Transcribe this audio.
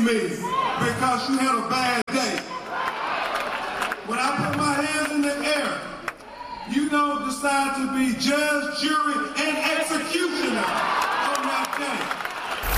me because you had a bad day. When I put my hands in the air, you don't decide to be judge, jury,